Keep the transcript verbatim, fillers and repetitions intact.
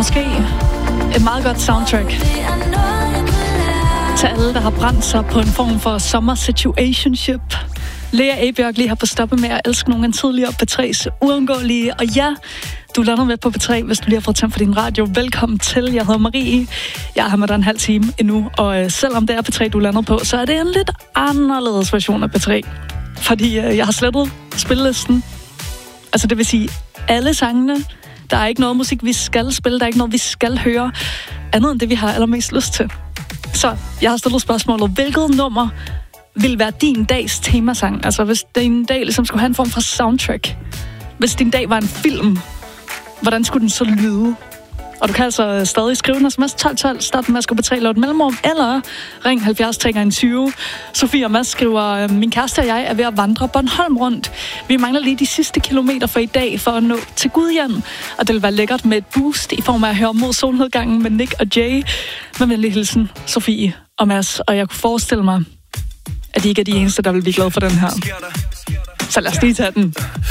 Måske et meget godt soundtrack til alle, der har brændt sig på en form for summer situationship. Lea Ebjørk lige har på stoppet med at elske nogen en tidligere P tre's uundgåelige. Og ja, du lander med på P tre, hvis du lige har fået tændt for din radio. Velkommen til. Jeg hedder Marie. Jeg har med dig en halv time endnu. Og øh, selvom det er P tre, du lander på, så er det en lidt anderledes version af P tre. Fordi øh, jeg har slettet spillelisten. Altså det vil sige, alle sangene. Der er ikke noget musik, vi skal spille. Der er ikke noget, vi skal høre. Andet end det, vi har allermest lyst til. Så jeg har stillet spørgsmålet. Hvilket nummer vil være din dags temasang? Altså hvis din dag ligesom skulle have en form for soundtrack. Hvis din dag var en film, hvordan skulle den så lyde? Og du kan altså stadig skrive en sms tolv tolv, start med at skrive på tre, lav et mellemrum, eller ring halvfjerds tre gange tyve. Sofie og Mads skriver, min kæreste og jeg er ved at vandre Bornholm rundt. Vi mangler lige de sidste kilometer for i dag for at nå til Gudhjem. Og det vil være lækkert med et boost i form af at høre mod solnedgangen med Nick og Jay. Med venlig hilsen, Sofie og Mads. Og jeg kunne forestille mig, at de ikke er de eneste, der vil blive glade for den her. Så lad os lige tage den.